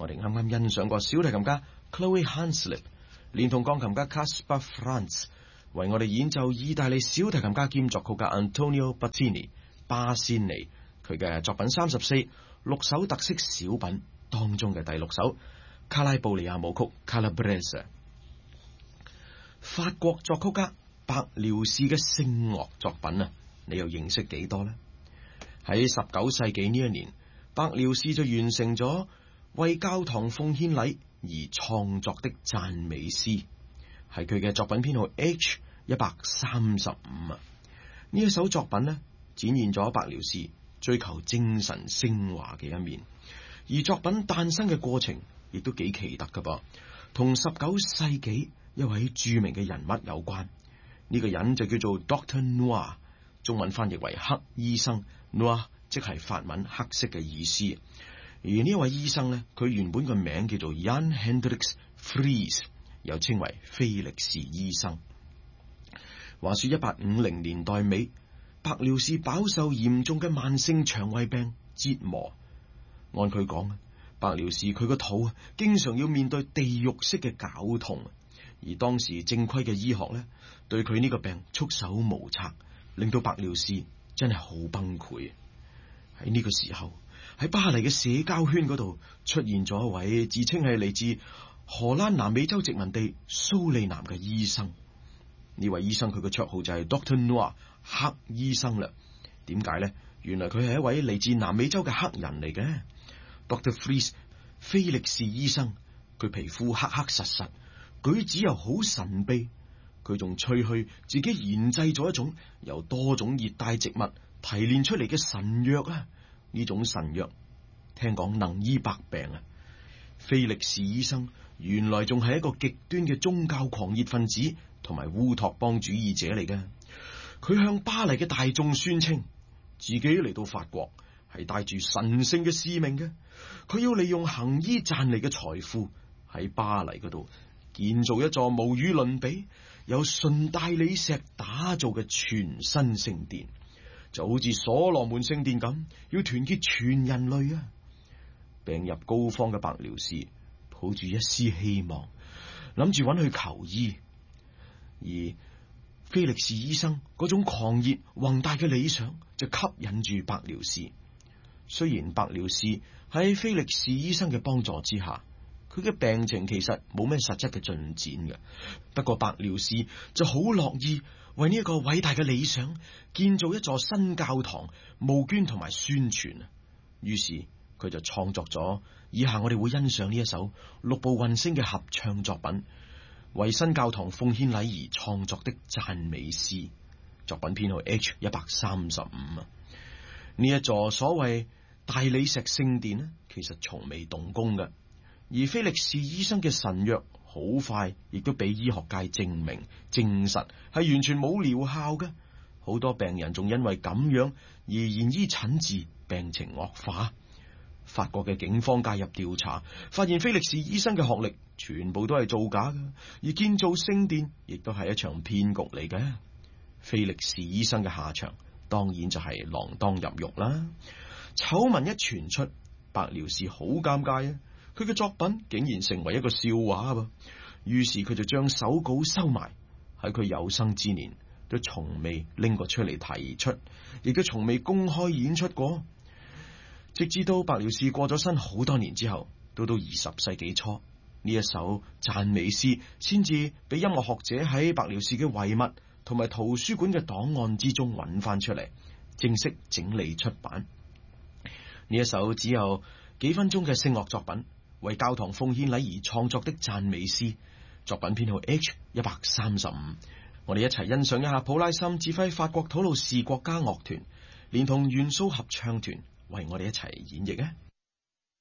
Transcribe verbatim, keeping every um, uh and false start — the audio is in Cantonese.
我哋啱啱欣賞過小提琴家 Chloe Hanslip 連同鋼琴家 Caspar Franz 為我哋演奏意大利小提琴家兼作曲家 Antonio Battini 巴仙尼佢嘅作品三十四六首特色小品當中嘅第六首卡拉布里亞舞曲 Calabrese。 法國作曲家白遼士嘅聖樂作品啊，你又認識幾多呢？喺十九世紀呢一年，白遼士就完成咗為教堂奉獻禮而創作的讚美詩，係佢嘅作品編號 H 一百三十五啊。呢一首作品呢，展現咗白遼士追求精神升華嘅一面，而作品誕生嘅過程亦都幾奇特㗎噃，同十九世紀一位著名嘅人物有關。呢、這個人就叫做 Doctor Noir， 中文翻譯為黑醫生。Noir 即係法文黑色嘅意思。而呢位醫生呢，佢原本個名叫做 Jan Hendrix Fries， 又稱為菲力士醫生。話說一八五零年代尾，白遼士飽受嚴重嘅慢性腸胃病折磨。按佢講，白遼士佢個肚啊，經常要面對地獄式嘅絞痛。而當時正規嘅醫學呢，對佢呢個病束手無策，令到白遼士真係好崩潰。喺呢個時候，喺巴黎嘅社交圈嗰度出現咗一位自稱係嚟自荷蘭南美洲殖民地蘇利南嘅醫生。呢位醫生佢嘅綽號就係 Doctor Noir 黑醫生啦。點解呢？原來佢係一位嚟自南美洲嘅黑人嚟嘅。Doctor Fries 菲力士醫生，佢皮膚黑黑實實，舉止又好神秘。佢仲吹噓自己研製咗一種由多種熱帶植物提煉出嚟嘅神藥啊！呢種神藥聽講能醫百病啊！菲力士醫生原來仲係一個極端嘅宗教狂熱分子同埋烏托邦主義者嚟嘅。佢向巴黎嘅大眾宣稱，自己嚟到法國係帶住神聖嘅使命嘅。佢要利用行醫賺嚟嘅財富喺巴黎嗰度建造一座無與倫比由純大理石打造嘅全新聖殿，就好似所羅門聖殿咁，要團結全人類啊！病入膏肓嘅白遼士抱住一絲希望，諗住揾佢求醫。而菲力士醫生嗰種狂熱宏大嘅理想就吸引住白遼士。雖然白遼士喺菲力士醫生嘅幫助之下，佢嘅病情其實冇咩實質嘅進展嘅，不過白遼士就好樂意為呢一個偉大嘅理想建造一座新教堂，募捐同埋宣傳啊。於是佢就創作咗以下我哋會欣賞呢一首六部韻聲嘅合唱作品，為新教堂奉獻禮而創作的讚美詩，作品編號 H 一百三十五啊。呢一座所謂大理石聖殿呢，其實從未動工嘅。而菲力士醫生嘅神藥好快亦都俾醫學界證明證實係完全冇療效嘅，好多病人仲因為咁樣而延醫診治，病情惡化。法國嘅警方介入調查，發現菲力士醫生嘅學歷全部都係造假嘅，而建造聖殿亦都係一場騙局嚟嘅。菲力士醫生嘅下場當然就係鋃鐺入獄啦。醜聞一傳出，白遼士好尷尬啊！佢嘅作品竟然成為一個笑話噃，於是佢就將手稿收埋，喺佢有生之年都從未拎過出嚟提出，亦都從未公開演出過。直至到白遼士過咗身好多年之後，到到二十世紀初，呢一首讚美詩先至俾音樂學者喺白遼士嘅遺物同埋圖書館嘅檔案之中揾翻出嚟，正式整理出版。呢一首只有幾分鐘嘅聖樂作品，為教堂奉獻禮而創作的讚美詩，作品編號 H 一百三十五。我哋一齊欣賞一下普拉森指揮法國土魯士國家樂團連同元素合唱團為我哋一齊演繹啊！